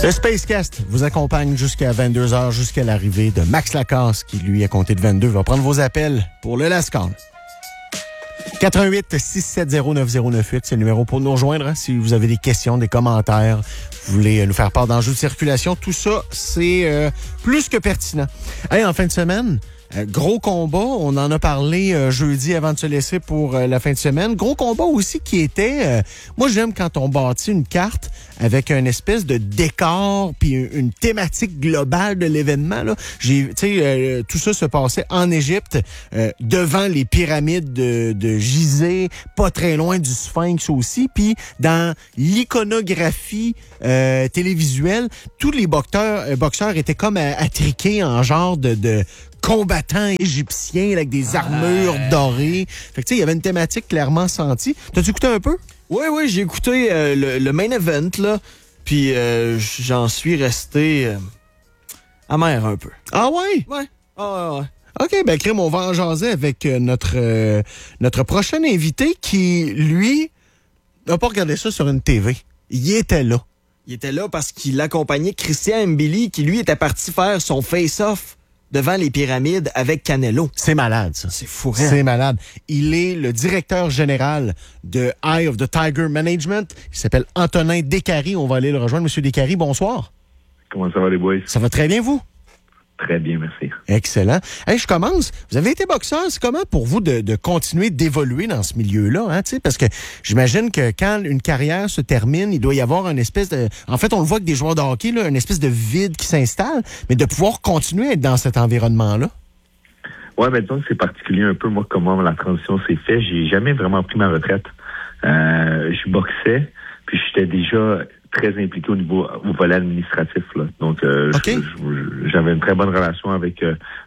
Le Spacecast vous accompagne jusqu'à 22h, jusqu'à l'arrivée de Max Lacasse, qui, lui, à compter de 22, va prendre vos appels pour le Last Call. 88-670-9098, c'est le numéro pour nous rejoindre. Hein, si vous avez des questions, des commentaires, vous voulez nous faire part d'enjeux de circulation, tout ça, c'est plus que pertinent. Hey, en fin de semaine, gros combat, on en a parlé jeudi avant de se laisser pour la fin de semaine. Gros combat aussi qui était... moi, j'aime quand on bâtit une carte avec une espèce de décor puis une thématique globale de l'événement. Là. Tout ça se passait en Égypte, devant les pyramides de Gizeh, pas très loin du Sphinx aussi. Puis l'iconographie télévisuelle, tous les boxeurs étaient comme attriqués en genre de combattants égyptiens avec des armures dorées. Fait que tu sais, il y avait une thématique clairement sentie. T'as-tu écouté un peu? Oui, j'ai écouté le main event, là, puis j'en suis resté amer un peu. Ah ouais? Ouais. Ah ouais. OK, ben crime, on va en jaser avec notre prochain invité qui, lui, n'a pas regardé ça sur une TV. Il était là. Il était là parce qu'il accompagnait Christian Mbili, qui, lui, était parti faire son face-off devant les pyramides avec Canelo. C'est malade, ça. C'est fou. C'est malade. Il est le directeur général de Eye of the Tiger Management. Il s'appelle Antonin Décarie. On va aller le rejoindre. Monsieur Décarie, bonsoir. Comment ça va, les boys? Ça va très bien, vous? Très bien, merci. Excellent. Hey, je commence. Vous avez été boxeur. C'est comment pour vous de continuer d'évoluer dans ce milieu-là? Hein, parce que j'imagine que quand une carrière se termine, il doit y avoir une espèce de... En fait, on le voit avec des joueurs de hockey, là, une espèce de vide qui s'installe, mais de pouvoir continuer à être dans cet environnement-là. Ouais, mais disons que c'est particulier un peu, moi, comment la transition s'est faite. J'ai jamais vraiment pris ma retraite. Je boxais, puis j'étais déjà très impliqué au volet administratif. Là. Donc, okay. J'avais une très bonne relation avec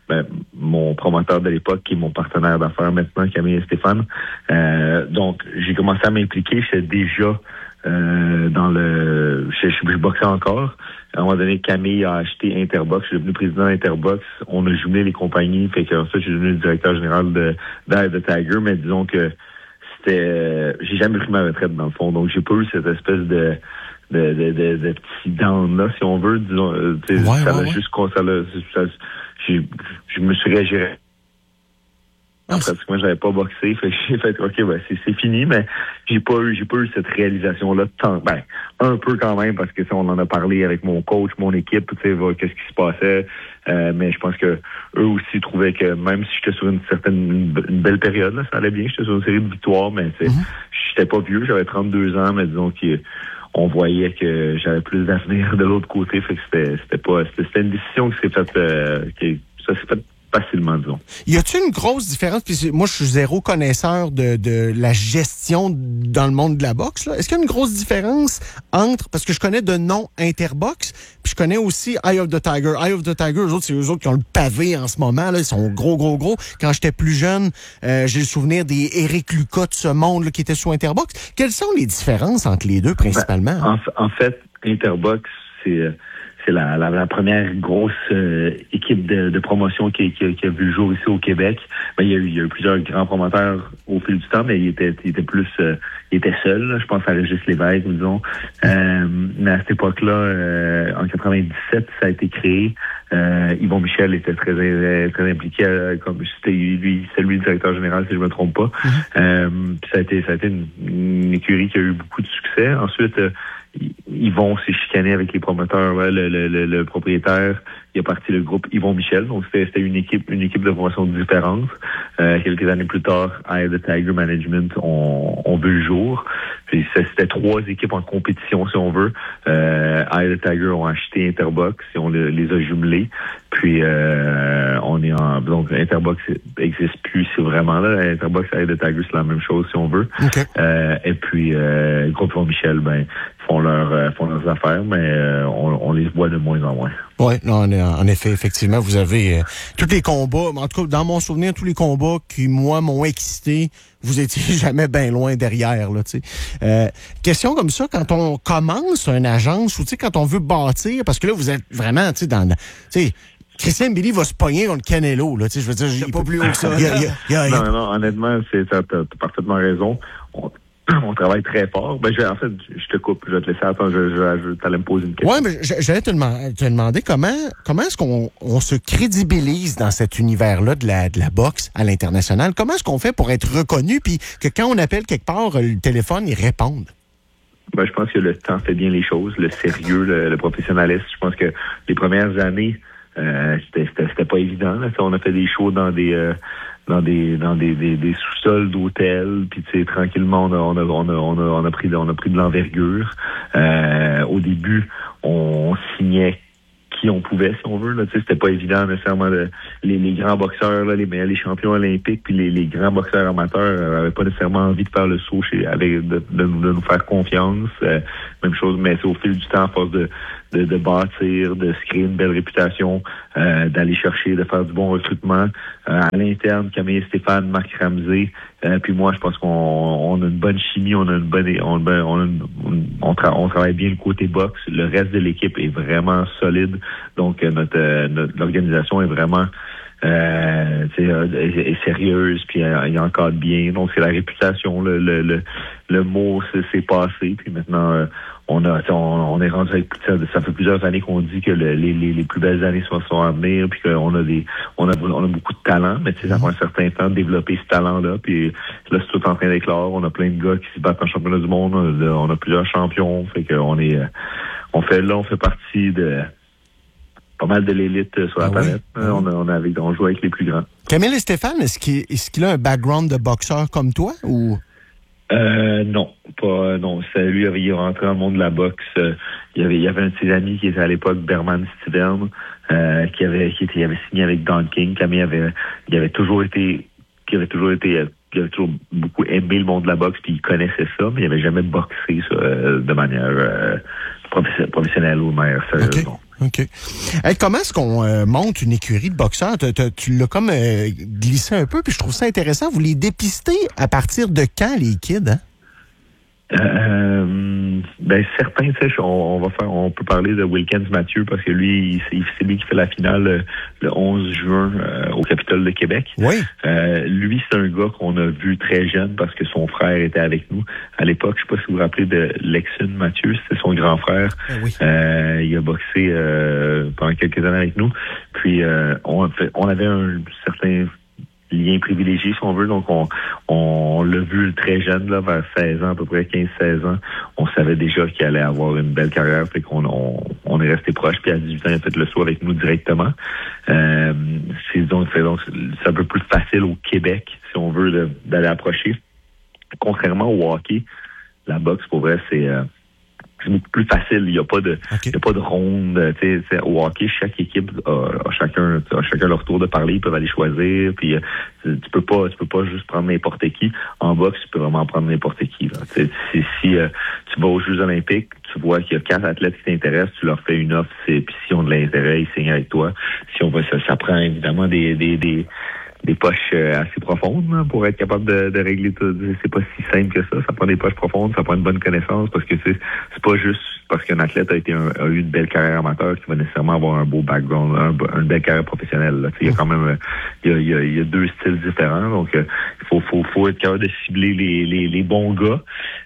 mon promoteur de l'époque, qui est mon partenaire d'affaires maintenant, Camille et Stéphane. Donc, j'ai commencé à m'impliquer. J'étais déjà je boxais encore. À un moment donné, Camille a acheté Interbox. Je suis devenu président d'Interbox. On a jumelé les compagnies. Fait que ensuite, je suis devenu le directeur général d'Eye of the Tiger. Mais disons que j'ai jamais pris ma retraite, dans le fond. Donc, j'ai pas eu cette espèce de petits down là, si on veut, disons, je me suis réagi. Pratiquement, j'avais pas boxé, fait que j'ai fait, OK, ben, c'est fini, mais j'ai pas eu cette réalisation-là tant, un peu quand même, parce que, on en a parlé avec mon coach, mon équipe, tu sais, qu'est-ce qui se passait, mais je pense que eux aussi trouvaient que même si j'étais sur une belle période, là, ça allait bien, j'étais sur une série de victoires, mais j'étais pas vieux, j'avais 32 ans, mais disons on voyait que j'avais plus d'avenir de l'autre côté, fait que c'était une décision qui s'est faite, ça s'est fait facilement, disons. Y a-t-il une grosse différence? Puis moi, je suis zéro connaisseur de la gestion dans le monde de la boxe. Là. Est-ce qu'il y a une grosse différence entre... Parce que je connais de nom Interbox, puis je connais aussi Eye of the Tiger. Eye of the Tiger, c'est eux autres qui ont le pavé en ce moment. Là. Ils sont gros. Quand j'étais plus jeune, j'ai le souvenir des Eric Lucas de ce monde là, qui étaient sous Interbox. Quelles sont les différences entre les deux, principalement? En fait, Interbox, c'est la première grosse équipe de promotion qui a vu le jour ici au Québec. Il y a eu plusieurs grands promoteurs au fil du temps, mais il était seul. Là. Je pense à Régis Lévesque, disons. Mais à cette époque-là, en 97, ça a été créé. Yvon Michel était très impliqué, comme c'est lui le directeur général, si je me trompe pas. Ça a été une écurie qui a eu beaucoup de succès. Ensuite, Yvon s'est chicané avec les promoteurs, le propriétaire. Il a parti le groupe Yvon Michel, donc c'était une équipe de promotion différente. Quelques années plus tard, Eye of the Tiger Management on vu le jour. Puis c'était 3 équipes en compétition, si on veut. Eye of the Tiger ont acheté Interbox et on les a jumelés. Puis donc Interbox existe plus, c'est vraiment là. Interbox et Eye of the Tiger, c'est la même chose, si on veut. Okay. Et puis le groupe Yvon Michel, font leurs affaires, mais on les voit de moins en moins. Oui, en effet, effectivement, vous avez tous les combats, en tout cas, dans mon souvenir, tous les combats qui, moi, m'ont excité, vous étiez jamais bien loin derrière, là, tu sais. Question comme ça, quand on commence une agence, ou tu sais, quand on veut bâtir, parce que là, vous êtes vraiment, tu sais, tu sais, Christian Mbili va se pogner contre Canelo, là, tu sais, je veux dire, c'est pas plus haut que ça. Non, honnêtement, t'as parfaitement raison. on travaille très fort. Ben, je te coupe, je vais te laisser attendre, t'allais me poser une question. Oui, mais j'allais te demander comment est-ce qu'on se crédibilise dans cet univers-là de la boxe à l'international? Comment est-ce qu'on fait pour être reconnu puis que quand on appelle quelque part, le téléphone, il réponde? Ben, je pense que le temps fait bien les choses, le sérieux, le professionnalisme. Je pense que les premières années, c'était pas évident. Là. On a fait des shows dans des sous-sols d'hôtels, puis tu sais, tranquillement on a pris de l'envergure. Au début, on signait qui on pouvait, si on veut. Là, tu sais, c'était pas évident nécessairement. Les grands boxeurs, là, les champions olympiques, puis les grands boxeurs amateurs avaient pas nécessairement envie de faire le saut de nous faire confiance. Même chose, mais c'est au fil du temps, à force de bâtir, de se créer une belle réputation, d'aller chercher, de faire du bon recrutement. À l'interne, Camille Stéphane, Marc Ramsey, puis moi, je pense qu'on a une bonne chimie, on travaille bien le côté boxe. Le reste de l'équipe est vraiment solide. Donc, l'organisation est vraiment est sérieuse, puis il encadre bien. Donc, c'est la réputation, le mot s'est passé, puis maintenant, on est rendu avec ça fait plusieurs années qu'on dit que les plus belles années sont à venir, puis qu'on a on a beaucoup de talent, mais tu sais, ça prend un certain temps de développer ce talent-là, puis là, c'est tout en train d'éclore. On a plein de gars qui se battent en championnat du monde, on a plusieurs champions, fait qu'on on fait partie de pas mal de l'élite sur la planète. Oui. On joue avec les plus grands. Camille Stéphane, est-ce qu'il a un background de boxeur comme toi, ou? Non. Lui, il est rentré dans le monde de la boxe. Il y avait un de ses amis qui était à l'époque Berman Stiverne, qui avait signé avec Don King. Camille il avait toujours beaucoup aimé le monde de la boxe, puis il connaissait ça, mais il n'avait jamais boxé ça, de manière professionnelle ou de manière sérieuse. Okay. OK. Hey, comment est-ce qu'on monte une écurie de boxeurs? Tu l'as comme glissé un peu, puis je trouve ça intéressant. Vous les dépistez à partir de quand, les kids, hein? Certains, tu sais, on peut parler de Wilkins Mathieu parce que lui, c'est lui qui fait la finale le 11 juin au Capitole de Québec. Oui. Lui, c'est un gars qu'on a vu très jeune parce que son frère était avec nous. À l'époque, je sais pas si vous vous rappelez de Lexon Mathieu, c'était son grand frère. Oui. Il a boxé pendant quelques années avec nous. Puis on avait un certain lien privilégié, si on veut. Donc, on l'a vu très jeune, là, vers 16 ans, à peu près 15-16 ans. On savait déjà qu'il allait avoir une belle carrière, fait qu'on est resté proche. Puis à 18 ans, il a fait le saut avec nous directement. C'est un peu plus facile au Québec, si on veut, d'aller approcher. Contrairement au hockey, la boxe, pour vrai, c'est beaucoup plus facile. Il n'y a pas de ronde. Au hockey, chaque équipe a chacun leur tour de parler. Ils peuvent aller choisir. Puis tu peux pas juste prendre n'importe qui. En boxe, tu peux vraiment prendre n'importe qui. Là. Si tu vas aux Jeux olympiques, tu vois qu'il y a 4 athlètes qui t'intéressent, tu leur fais une offre. Puis si on a de l'intérêt, ils signent avec toi. Si on veut, ça prend évidemment des poches assez profondes, hein, pour être capable de régler tout. C'est pas si simple que ça. Ça prend des poches profondes, ça prend une bonne connaissance, parce que c'est pas juste parce qu'un athlète a eu une belle carrière amateur qu'il va nécessairement avoir un beau background, une belle carrière professionnelle. Là. Il y a quand même il y a deux styles différents, donc il faut être capable de cibler les bons gars.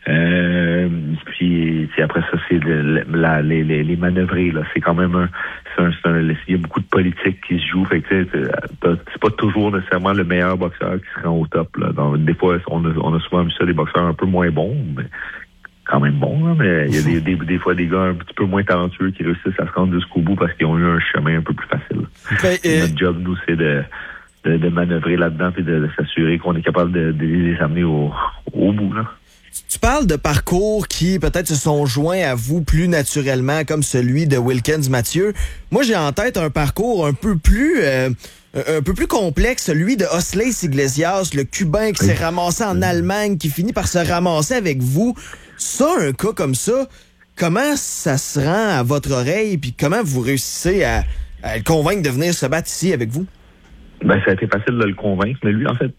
Puis après ça, c'est les manœuvrer. Là. C'est quand même il y a beaucoup de politique qui se joue. Fait que c'est pas toujours nécessairement le meilleur boxeur qui se rend au top. Là. Donc, des fois, on a souvent vu ça, des boxeurs un peu moins bons, mais quand même bons. Hein, mais il y a des fois des gars un petit peu moins talentueux qui réussissent à se rendre jusqu'au bout parce qu'ils ont eu un chemin un peu plus facile. Notre job, nous, c'est de manœuvrer là-dedans et de s'assurer qu'on est capable de les amener au bout. Là. Tu parles de parcours qui peut-être se sont joints à vous plus naturellement, comme celui de Wilkins Mathieu. Moi, j'ai en tête un parcours un peu plus complexe, celui de Osleis Iglesias, le Cubain qui s'est ramassé en Allemagne, qui finit par se ramasser avec vous. Ça, un cas comme ça, comment ça se rend à votre oreille, puis comment vous réussissez à le convaincre de venir se battre ici avec vous? Ça a été facile de le convaincre, mais lui, en fait,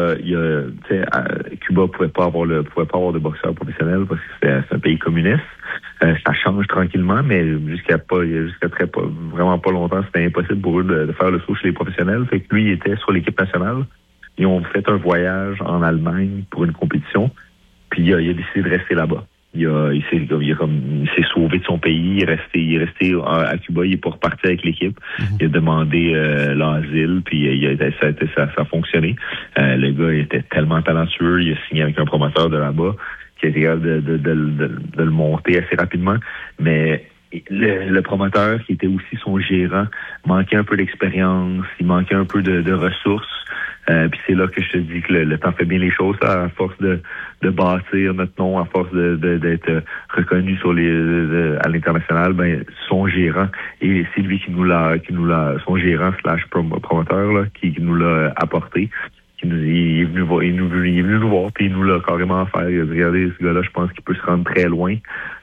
Cuba pouvait pas avoir de boxeurs professionnels parce que c'est un pays communiste. Ça change tranquillement, mais jusqu'à vraiment pas longtemps, c'était impossible pour eux de faire le saut chez les professionnels. Fait que lui, il était sur l'équipe nationale. Ils ont fait un voyage en Allemagne pour une compétition. Puis il a décidé de rester là-bas. Il s'est sauvé de son pays, il est resté à Cuba, il est pas reparti avec l'équipe. Il a demandé l'asile, puis ça a fonctionné. Le gars était tellement talentueux, il a signé avec un promoteur de là-bas qui a été capable de le monter assez rapidement. Mais le promoteur, qui était aussi son gérant, manquait un peu d'expérience, il manquait un peu de ressources. Puis c'est là que je te dis que le temps fait bien les choses, là, à force de bâtir notre nom, à force d'être reconnu à l'international, ben son gérant, et c'est lui qui nous l'a son gérant / promoteur là, qui nous l'a apporté. Il est venu nous voir, puis il nous l'a carrément offert. Il a dit, regardez, ce gars-là, je pense qu'il peut se rendre très loin.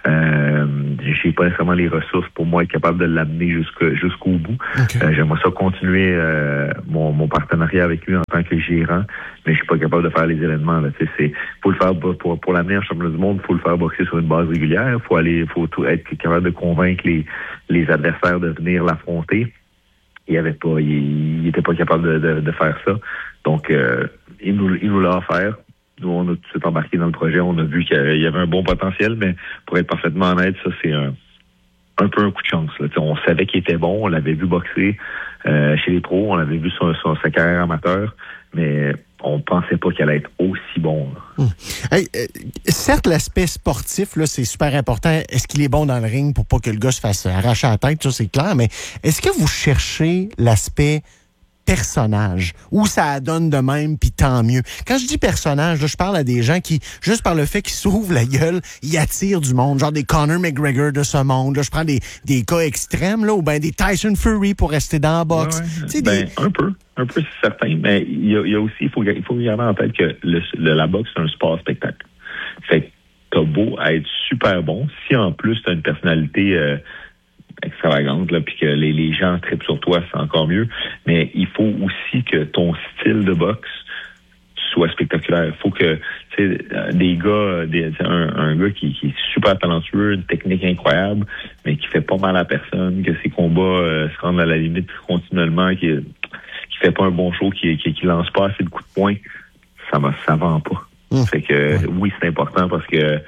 J'ai pas nécessairement les ressources pour moi être capable de l'amener jusqu'au bout. Okay. J'aimerais ça continuer mon partenariat avec lui en tant que gérant, mais je suis pas capable de faire les événements. Là. Faut le faire pour l'amener en championnat du monde, faut le faire boxer sur une base régulière. Faut être capable de convaincre les adversaires de venir l'affronter. Il était pas capable de faire ça. Donc, il nous l'a offert. Nous, on a tout de suite embarqué dans le projet. On a vu qu'il y avait un bon potentiel, mais pour être parfaitement honnête, ça, c'est un peu un coup de chance. Là. On savait qu'il était bon. On l'avait vu boxer chez les pros. On l'avait vu sur sa carrière amateur, mais on pensait pas qu'il allait être aussi bon. Hey, certes, l'aspect sportif, là, c'est super important. Est-ce qu'il est bon dans le ring pour pas que le gars se fasse arracher la tête? Ça, c'est clair. Mais est-ce que vous cherchez l'aspect personnage, où ça donne de même, puis tant mieux. Quand je dis personnage, là, je parle à des gens qui, juste par le fait qu'ils s'ouvrent la gueule, ils attirent du monde, genre des Conor McGregor de ce monde. Là, je prends des cas extrêmes, là, ou bien des Tyson Fury pour rester dans la boxe. Ouais. Un peu, c'est certain, mais il y a aussi, il faut garder en tête que la boxe, c'est un sport spectacle. Fait que t'as beau être super bon, si en plus t'as une personnalité extravagante, là, puis que les gens trippent sur toi, c'est encore mieux. Mais il faut aussi que ton style de boxe soit spectaculaire. Il faut que, tu sais, des gars, un gars qui est super talentueux, une technique incroyable, mais qui fait pas mal à personne, que ses combats se rendent à la limite continuellement, qui fait pas un bon show, qui lance pas assez de coups de poing, ça vend pas. Fait que oui, c'est important parce que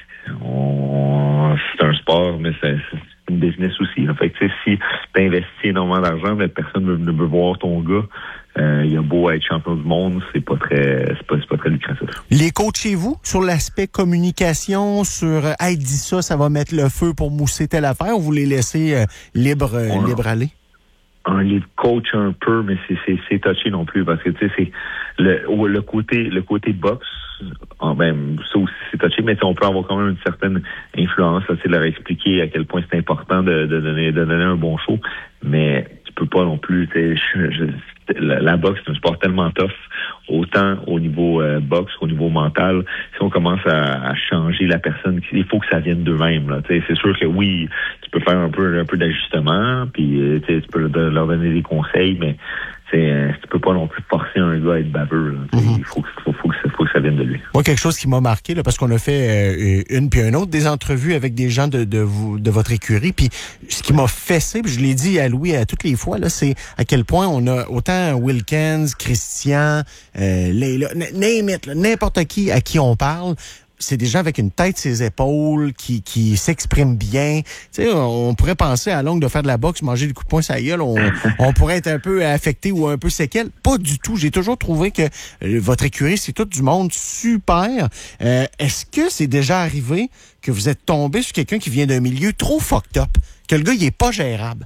c'est un sport, mais c'est une business aussi. Là. Fait que si tu investis énormément d'argent, mais personne ne veut voir ton gars, il a beau être champion du monde, c'est pas très lucratif. Les coachez-vous sur l'aspect communication, sur hey, dis ça va mettre le feu pour mousser telle affaire, ou vous les laissez libre aller? On les coach un peu, mais c'est touché non plus, parce que tu sais, c'est le côté boxe. Ça aussi c'est touché, mais on peut avoir quand même une certaine influence, c'est leur expliquer à quel point c'est important de donner un bon show, mais tu peux pas non plus, la boxe c'est un sport tellement tough, autant au niveau boxe qu'au niveau mental. Si on commence à changer la personne, il faut que ça vienne d'eux-mêmes, là. C'est sûr que oui, tu peux faire un peu d'ajustement, puis tu peux leur donner des conseils, mais tu peux pas non plus forcer un gars à être baveux. Il faut que ça vienne de lui. Moi, quelque chose qui m'a marqué, là, parce qu'on a fait une puis une autre, des entrevues avec des gens de votre écurie, puis ce qui m'a fessé, puis je l'ai dit à Louis à toutes les fois, là, c'est à quel point on a autant Wilkins, Christian, Leila, name it, là, n'importe qui à qui on parle. C'est des gens avec une tête sur ses épaules, qui s'expriment bien. Tu sais, on pourrait penser à longue de faire de la boxe, manger des coups de poing sur la gueule, on pourrait être un peu affecté ou un peu séquelle. Pas du tout. J'ai toujours trouvé que votre écurie, c'est tout du monde super. Est-ce que c'est déjà arrivé que vous êtes tombé sur quelqu'un qui vient d'un milieu trop fucked up, que le gars, il est pas gérable?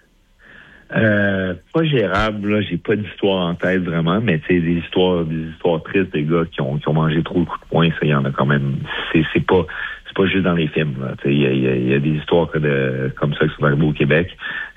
Pas gérable, là, j'ai pas d'histoire en tête vraiment, mais tu sais, des histoires tristes de gars qui ont mangé trop de coups de poing, ça, il y en a quand même. C'est pas juste dans les films, là. Tu sais, il y a des histoires comme ça qui sont arrivées au Québec.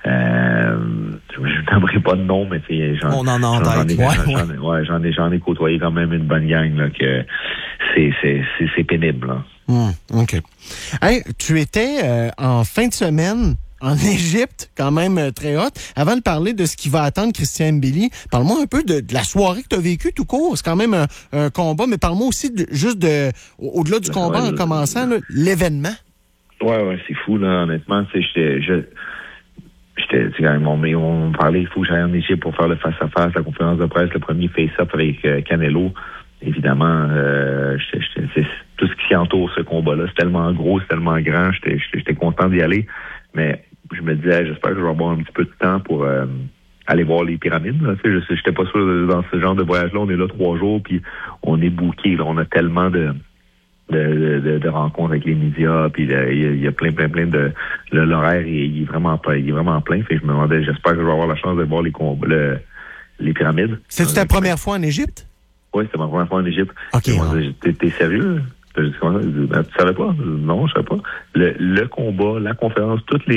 Je n'aimerais pas de nom, mais tu sais, on en a en tête. J'en ai côtoyé quand même une bonne gang, là, que c'est pénible, là. OK. Hey, tu étais en fin de semaine en Égypte, quand même très haute. Avant de parler de ce qui va attendre Christian Mbili, parle-moi un peu de la soirée que tu as vécue tout court. C'est quand même un combat, mais parle-moi aussi au-delà du combat en commençant, là, l'événement. Ouais, c'est fou, là, honnêtement. J'étais quand même, on parlait, il faut que j'aille en Égypte pour faire le face-à-face, la conférence de presse, le premier face-up avec Canelo. évidemment, c'est tout ce qui entoure ce combat-là. C'est tellement gros, c'est tellement grand. J'étais content d'y aller. Mais je me disais, j'espère que je vais avoir un petit peu de temps pour aller voir les pyramides. Là. Tu sais, j'étais pas sûr dans ce genre de voyage-là. On est là 3 jours, puis on est booké. On a tellement de rencontres avec les médias, puis il y a plein de l'horaire il est vraiment plein. Fait que je me demandais, j'espère que je vais avoir la chance de voir les pyramides. C'est-tu ta première fois en Égypte? Oui, c'était ma première fois en Égypte. OK. T'es sérieux? Tu savais pas? Non, je savais pas. Le combat, la conférence,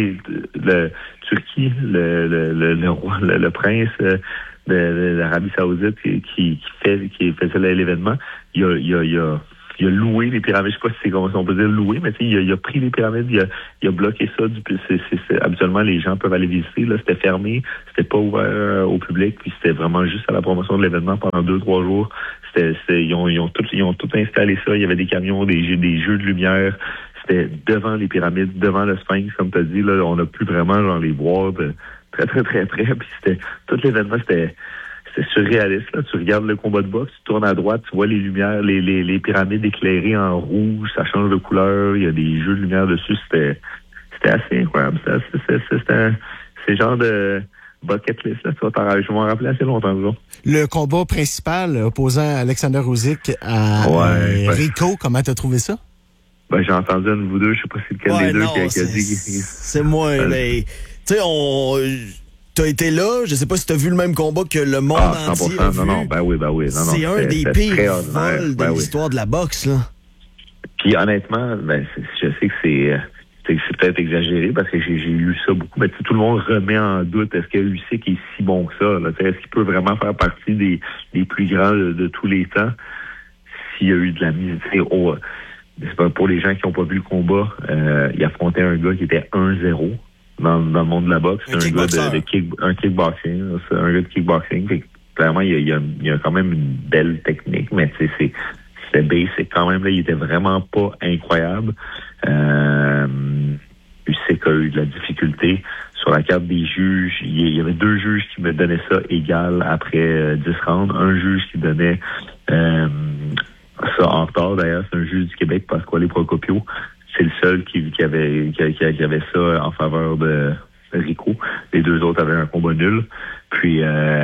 Turquie, le roi, le prince de l'Arabie Saoudite qui faisait l'événement, il a loué les pyramides. Je sais pas si on peut dire loué, mais il a pris les pyramides, il a bloqué ça. Habituellement, les gens peuvent aller visiter. Là, c'était fermé, c'était pas ouvert au public, puis c'était vraiment juste à la promotion de l'événement pendant 2-3 jours. Ils ont tout installé ça. Il y avait des camions, des jeux de lumière. C'était devant les pyramides, devant le Sphinx, comme tu as dit. Là, on a pu vraiment les voir de très, très, très près. Puis tout l'événement, c'était surréaliste. Là. Tu regardes le combat de boxe, tu tournes à droite, tu vois les lumières, les pyramides éclairées en rouge, ça change de couleur, il y a des jeux de lumière dessus. C'était assez incroyable. C'est le genre de bucket list. Là. Je m'en rappelais assez longtemps. Disons. Le combat principal opposant Alexander Usyk à Rico, comment t'as trouvé ça? Ben, j'ai entendu un de vous deux, je sais pas si c'est lequel des deux qui a dit... C'est moi, mais... Tu sais, t'as été là, je sais pas si t'as vu le même combat que le monde entier a vu. Non, ben oui. Non, c'est un des pires vols de l'histoire de la boxe, là. Puis honnêtement, je sais que c'est peut-être exagéré parce que j'ai lu ça beaucoup, mais tout le monde remet en doute est-ce que Usyk est si bon que ça, là. Est-ce qu'il peut vraiment faire partie des plus grands de tous les temps s'il y a eu de la mise, c'est pas pour les gens qui n'ont pas vu le combat, il affrontait un gars qui était 1-0 dans le monde de la boxe. C'est un gars un kickboxing. C'est un gars de kickboxing. Fait que, clairement, il y a quand même une belle technique, mais c'est basic quand même. Là, il était vraiment pas incroyable. Usyk a eu de la difficulté. Sur la carte des juges, il y avait 2 juges qui me donnaient ça égal après 10 rounds. Un juge qui donnait ça en retard. D'ailleurs, c'est un juge du Québec, Pasquale Procopio. C'est le seul qui avait ça en faveur de Rico. Les 2 autres avaient un combat nul. Puis,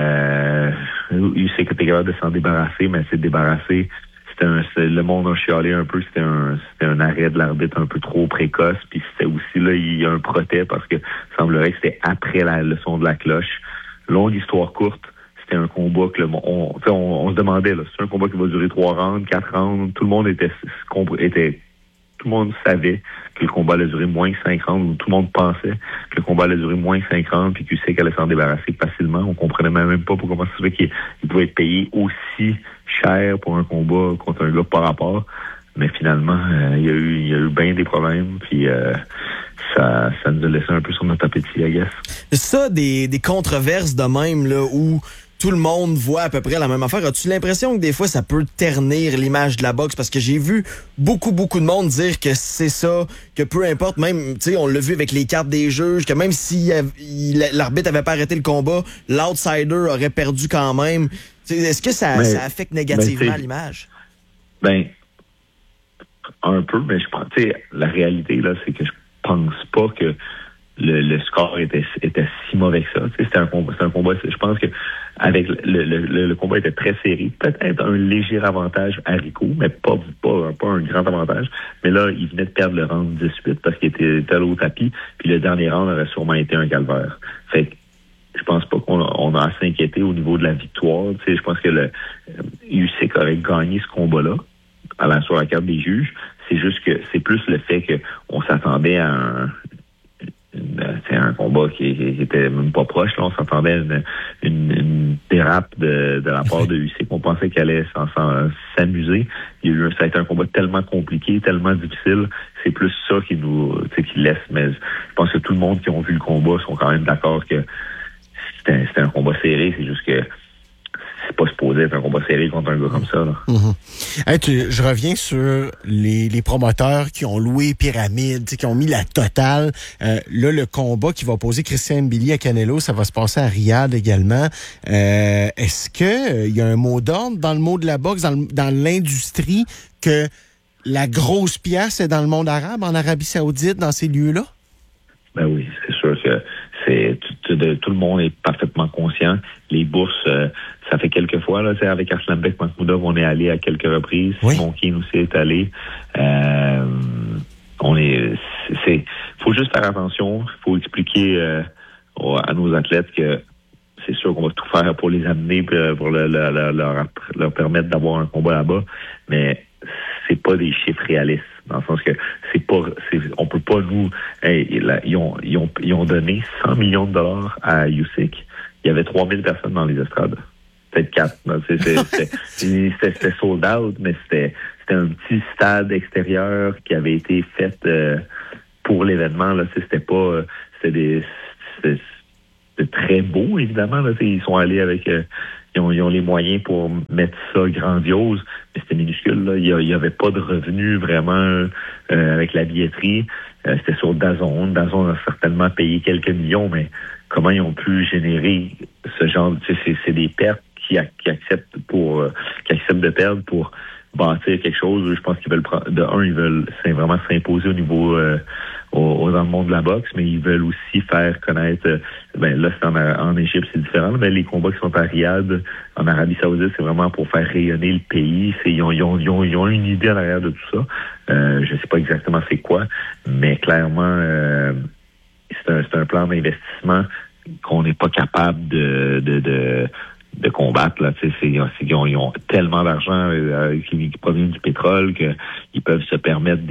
Usyk était capable de s'en débarrasser, mais s'est débarrassé. Le monde a chialé un peu. C'était un arrêt de l'arbitre un peu trop précoce. Puis c'était aussi, là, il y a un protest parce que semblerait que c'était après le son de la cloche. Longue histoire courte. C'était un combat que on se demandait, là, c'est un combat qui va durer 3 rounds, 4 rounds. Tout le monde savait que le combat allait durer moins 5 rounds. Tout le monde pensait que le combat allait durer moins 5 rounds puis qu'Usyk allait s'en débarrasser facilement. On comprenait même pas comment ça se fait qu'il pouvait être payé aussi cher pour un combat contre un gars par rapport. Mais finalement, il y a eu bien des problèmes puis ça nous a laissé un peu sur notre appétit, I guess. Ça, des controverses de même, là, où tout le monde voit à peu près la même affaire. As-tu l'impression que des fois, ça peut ternir l'image de la boxe? Parce que j'ai vu beaucoup de monde dire que c'est ça, que peu importe, même, tu sais, on l'a vu avec les cartes des juges, que même si l'arbitre avait pas arrêté le combat, l'outsider aurait perdu quand même. T'sais, est-ce que ça affecte négativement l'image? Un peu, mais je pense, tu sais, la réalité, là, c'est que je pense pas que le score était si mauvais que ça. C'était un combat. Je pense que avec le combat était très serré. Peut-être un léger avantage à Rico, mais pas un grand avantage. Mais là, il venait de perdre le round 18 parce qu'il était au tapis. Puis le dernier round aurait sûrement été un calvaire. Fait que je pense pas qu'on a à s'inquiéter au niveau de la victoire. Tu sais, je pense que Usyk aurait gagné ce combat-là sur la carte des juges. C'est juste que c'est plus le fait qu'on s'attendait à un combat qui était même pas proche. Là, on s'attendait à une dérape de la part de Usyk. On pensait qu'elle allait s'amuser. Ça a été un combat tellement compliqué, tellement difficile. C'est plus ça qui laisse. Mais je pense que tout le monde qui a vu le combat sont quand même d'accord que c'était un combat serré. C'est juste que c'est pas supposé être un combat serré contre un gars comme ça, là. Je reviens sur les promoteurs qui ont loué Pyramide, qui ont mis la totale. Là, le combat qui va opposer Christian Mbili à Canelo, ça va se passer à Riyad également. Est-ce que il y a un mot d'ordre dans le mot de la boxe, dans l'industrie, que la grosse pièce est dans le monde arabe, en Arabie Saoudite, dans ces lieux-là? Ben oui, c'est sûr que tout le monde est parfaitement conscient. Les bourses, ça fait quelques fois, là, avec Arslanbek Makhmoudov, on est allé à quelques reprises. Oui. Simon Keane aussi est allé. Faut juste faire attention. Faut expliquer à nos athlètes que c'est sûr qu'on va tout faire pour les amener, pour leur permettre d'avoir un combat là-bas, mais c'est pas des chiffres réalistes, dans le sens que on peut pas ils ont donné 100 millions de dollars à Usyk. Il y avait 3000 personnes dans les estrades. Peut-être 4. C'était sold out, mais c'était un petit stade extérieur qui avait été fait pour l'événement, là. C'était très beau, évidemment, là. Ils sont allés avec ils ont les moyens pour mettre ça grandiose, mais c'était minuscule, là. Il y avait pas de revenus vraiment avec la billetterie. C'était sur DAZN. DAZN a certainement payé quelques millions, mais comment ils ont pu générer ce genre, c'est des pertes qui acceptent de perdre pour bâtir quelque chose. Je pense qu'ils veulent vraiment s'imposer au niveau dans le monde de la boxe, mais ils veulent aussi faire connaître, là c'est en Égypte, c'est différent, mais les combats qui sont à Riyad, en Arabie Saoudite, c'est vraiment pour faire rayonner le pays. Ils ont une idée à l'arrière de tout ça. Je sais pas exactement c'est quoi, mais clairement, c'est un plan d'investissement qu'on n'est pas capable de combattre, là. Ils ont tellement d'argent qui provient du pétrole qu'ils peuvent se permettre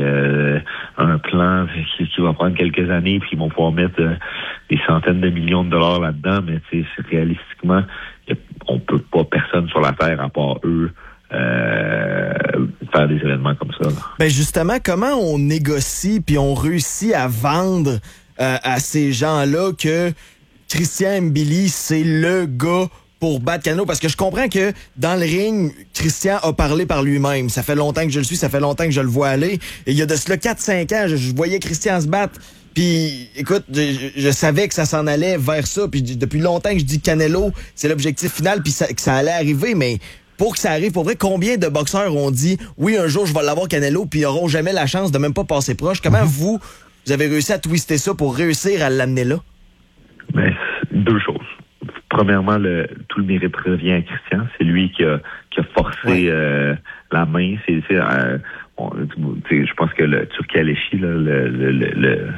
un plan qui va prendre quelques années, puis ils vont pouvoir mettre des centaines de millions de dollars là-dedans, mais réalistiquement, on peut pas, personne sur la Terre, à part eux, faire des événements comme ça, là. Ben justement, comment on négocie puis on réussit à vendre à ces gens-là que Christian Mbili, c'est le gars pour battre Canelo? Parce que je comprends que dans le ring, Christian a parlé par lui-même. Ça fait longtemps que je le suis, ça fait longtemps que je le vois aller. Et il y a de cela 4-5 ans, je voyais Christian se battre. Puis, écoute, je savais que ça s'en allait vers ça. Puis depuis longtemps que je dis Canelo, c'est l'objectif final, puis que ça allait arriver. Mais pour que ça arrive, pour vrai, combien de boxeurs ont dit « Oui, un jour, je vais l'avoir Canelo », puis ils n'auront jamais la chance de même pas passer proche? Comment vous avez réussi à twister ça pour réussir à l'amener là? Ben, deux choses. Premièrement, tout le mérite revient à Christian. C'est lui qui a forcé la main. Je pense que le Turki Alechi, le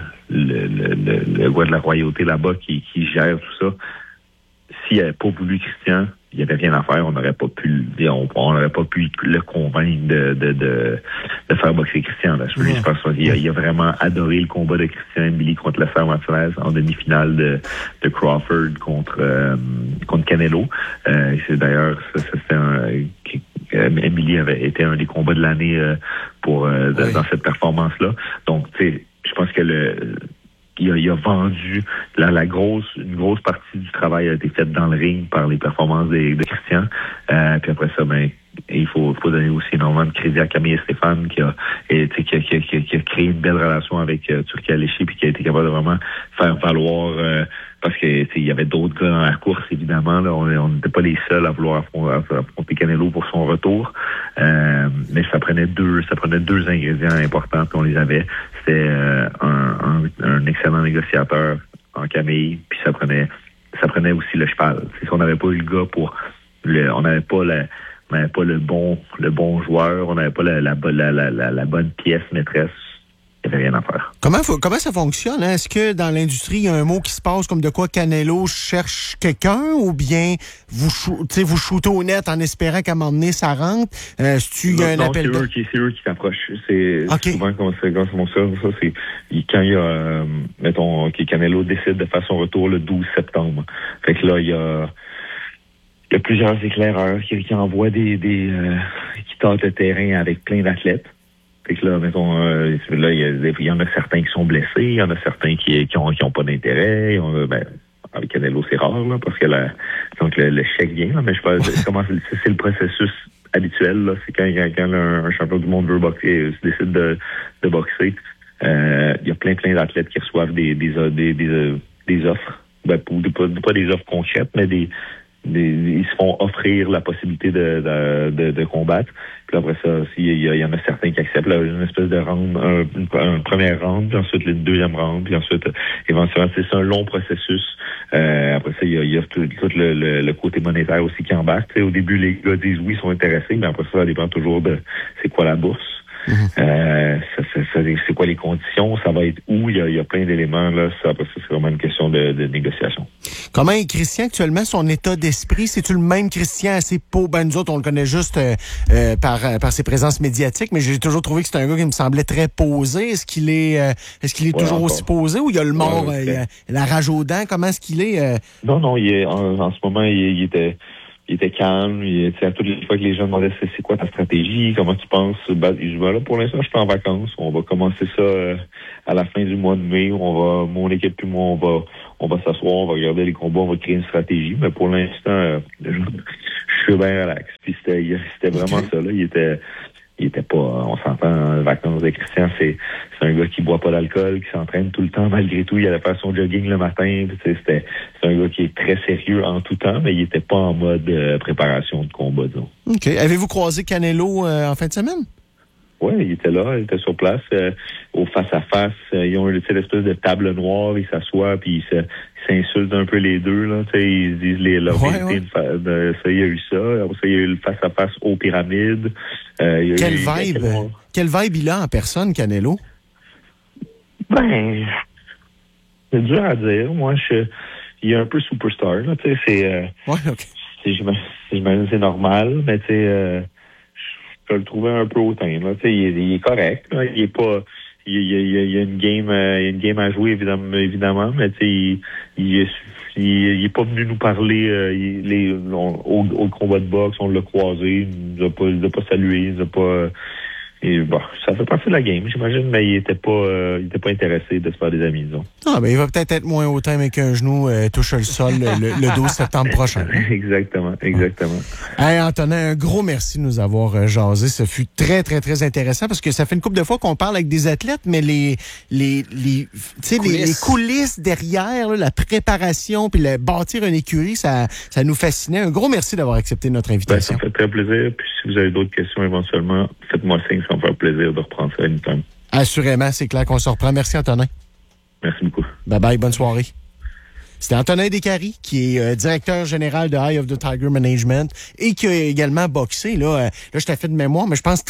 gars de la royauté là-bas qui gère tout ça, s'il n'avait pas voulu Christian, il n'y avait rien à faire. On n'aurait pas pu le convaincre de faire boxer Christian, là. Je pense qu'il a vraiment adoré le combat de Christian Mbili contre Lester Martinez en demi-finale de Crawford contre Canelo. C'est d'ailleurs, Mbili avait été un des combats de l'année dans cette performance-là. Donc, tu sais, je pense que il a vendu une grosse partie du travail a été faite dans le ring par les performances de Christian. Puis après ça, il faut donner aussi énormément de crédit à Camille Stéphane qui a créé une belle relation avec Turki Alechi, puis qui a été capable de vraiment faire valoir parce que il y avait d'autres gars dans la course, évidemment, là. On n'était pas les seuls à vouloir affronter Canelo pour son retour. Mais ça prenait deux ingrédients importants, puis on les avait. C'était un excellent négociateur en Camille, puis ça prenait aussi le cheval. Si on n'avait pas eu le gars on n'avait pas le bon joueur, on n'avait pas la bonne pièce maîtresse, il n'y avait rien à faire. Comment ça fonctionne, hein? Est-ce que dans l'industrie, il y a un mot qui se passe comme de quoi Canelo cherche quelqu'un, ou bien vous shootez au net en espérant qu'à un moment donné, ça rentre? Il y a un appel c'est eux qui s'approchent. C'est souvent comme ça, c'est quand il y a, mettons, Canelo décide de faire son retour le 12 septembre. Fait que là, il y a plusieurs éclaireurs qui envoient qui tâtent le terrain avec plein d'athlètes. Fait que là, mettons, il y en a certains qui sont blessés, il y en a certains qui ont pas d'intérêt. Avec Canelo, c'est rare, là, parce que la donc le chèque vient, là, mais je pense comment c'est le processus habituel, là. C'est quand un champion du monde veut boxer, se décide de boxer. Il y a plein d'athlètes qui reçoivent des offres. Ben, pas des offres concrètes, mais ils se font offrir la possibilité de combattre. Puis après ça, il y en a certains qui acceptent là, une espèce de round, un premier round, puis ensuite le deuxième round, puis ensuite éventuellement c'est un long processus. Après ça, il y a tout le côté monétaire aussi qui embarque. T'sais, au début, les gars disent oui, ils sont intéressés, mais après ça dépend toujours de c'est quoi la bourse. C'est quoi les conditions, ça va être où, il y a plein d'éléments là, après ça, c'est vraiment une question de négociation. Comment est Christian actuellement, son état d'esprit? C'est-tu le même Christian assez nous autres, on le connaît juste par ses présences médiatiques, mais j'ai toujours trouvé que c'était un gars qui me semblait très posé. Est-ce qu'il est toujours aussi posé ou il y a le mort, il y a la rage aux dents? Comment est-ce qu'il est? Non, il est en ce moment, il était calme. À toutes les fois que les gens demandaient c'est quoi ta stratégie, comment tu penses, je dis là, pour l'instant, je suis en vacances. On va commencer ça à la fin du mois de mai. Mon équipe puis moi, on va s'asseoir, on va regarder les combats, on va créer une stratégie. Mais pour l'instant, je suis bien relax. Puis c'était vraiment ça, là. Il était pas, on s'entend, vacances de Christian, c'est un gars qui boit pas d'alcool, qui s'entraîne tout le temps, malgré tout. Il allait faire son jogging le matin. C'est un gars qui est très sérieux en tout temps, mais il était pas en mode préparation de combat, disons. OK. Avez-vous croisé Canelo en fin de semaine? Oui, il était là, il était sur place, au face-à-face. Ils ont l'espèce de table noire, ils s'assoient, puis ils s'insultent un peu les deux, là. Ils disent leur vérité. Ça, il y a eu ça. Après ça, il y a eu le face-à-face aux pyramides. Quel vibe il a en personne, Canelo? Ben, c'est dur à dire. Moi, il est un peu superstar, là. C'est, OK. J'imagine c'est normal, mais tu sais, je peux le trouver un peu hautain, là. Il est correct, là. Il est pas, il y a une game à jouer, évidemment, mais tu sais, il est pas venu nous parler, au combat de boxe, on l'a croisé, il nous a pas salué, il nous a pas, et bon, ça fait partie de la game, j'imagine, mais il était pas intéressé de se faire des amis, disons. Ah, ben, il va peut-être être moins hautain, mais qu'un genou touche le sol le 12 septembre prochain. Exactement. Hey, Antonin, un gros merci de nous avoir jasé. Ça fut très, très, très intéressant parce que ça fait une couple de fois qu'on parle avec des athlètes, mais les coulisses derrière, là, la préparation, puis bâtir une écurie, ça nous fascinait. Un gros merci d'avoir accepté notre invitation. Ben, ça me fait très plaisir. Puis si vous avez d'autres questions éventuellement, faites-moi signe, ça me fait plaisir de reprendre ça anytime. Assurément, c'est clair qu'on se reprend. Merci, Antonin. Merci beaucoup. Bye-bye, bonne soirée. C'était Antonin Descaries, qui est directeur général de Eye of the Tiger Management et qui a également boxé. Là, je t'ai fait de mémoire, mais je pense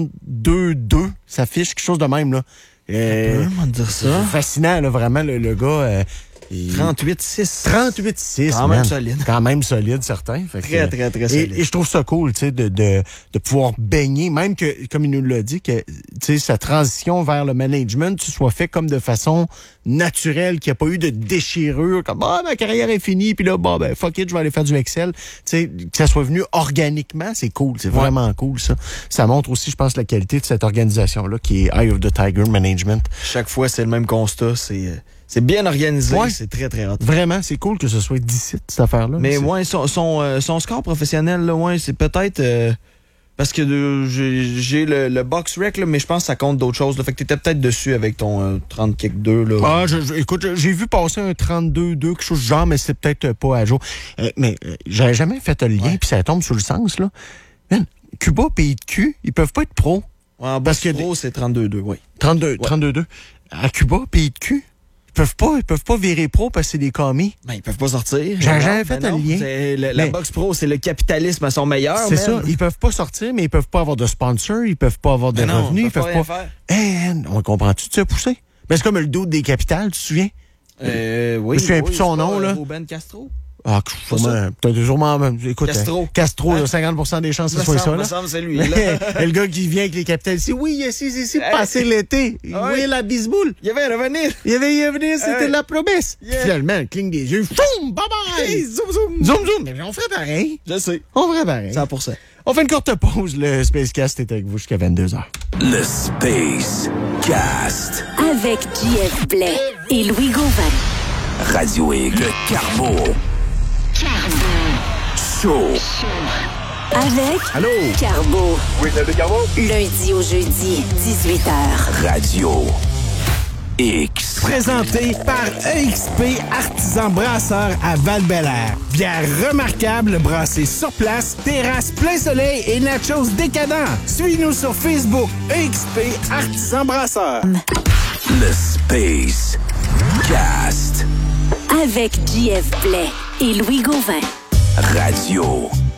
32-2, ça fiche quelque chose de même. Là. On va dire ça. Fascinant, là, vraiment, le gars... 38-6. 38-6. Quand même solide. Quand même solide, certain. Fait très solide. Et je trouve ça cool, tu sais, de pouvoir baigner, même que, comme il nous l'a dit, que, tu sais, sa transition vers le management, tu sois fait comme de façon naturelle, qu'il n'y a pas eu de déchirure, comme, ma carrière est finie, puis là, fuck it, je vais aller faire du Excel. Tu sais, que ça soit venu organiquement, c'est cool. C'est vraiment cool, ça. Ça montre aussi, je pense, la qualité de cette organisation-là, qui est Eye of the Tiger Management. Chaque fois, c'est le même constat, c'est bien organisé, c'est très, très hot. Vraiment, c'est cool que ce soit d'ici, cette affaire-là. Mais ouais, son score professionnel, là, c'est peut-être... parce que j'ai le box rec, là, mais je pense que ça compte d'autres choses. Là. Fait que t'étais peut-être dessus avec ton 30-2. Là. Écoute, j'ai vu passer un 32-2, quelque chose du genre, mais c'est peut-être pas à jour. Mais j'avais jamais fait le lien, puis ça tombe sous le sens. Là. Man, Cuba, pays de cul, ils peuvent pas être pro. Ouais, en box pro, c'est 32-2, oui. 32-2. À Cuba, pays de cul, ils peuvent pas virer pro parce que c'est des commis. Ben, ils peuvent pas sortir. J'ai jamais fait un lien. La boxe pro, c'est le capitalisme à son meilleur. C'est ça. Ils peuvent pas sortir, mais ils peuvent pas avoir de sponsor, ils peuvent pas avoir de revenus, ils peuvent pas. On comprend-tu de se pousser? Ben, c'est comme le dos des capitales, tu te souviens? Oui. Je me souviens plus de son nom, là. Ruben Castro? Ah, peut-être sûrement, écoute, Castro, 50% des chances que ce soit ça, là. C'est lui, là. Le gars qui vient avec les capitales ici, c'est passé l'été. Oui, la bisboule. Il avait revenir, c'était la promesse. Finalement, le cligne des yeux, boum, bye-bye. Zoom. Mais on ferait pareil. Je sais. On ferait pareil. 100%. On fait une courte pause. Le Spacecast est avec vous jusqu'à 22h. Le Spacecast. Avec JF Blais et Louis Gauvin. Radio X, le Carbo. Carbo. Show. Avec Allô? Carbo. Oui, c'est Carbo. Lundi au jeudi, 18h. Radio X. Présenté par EXP Artisan Brasseur à Val-Bélair. Bière remarquable brassée sur place, terrasse plein soleil et nachos décadents. Suis-nous sur Facebook, EXP Artisan Brasseur. Le Space Cast. Avec JF Blais et Louis Gauvin. Radio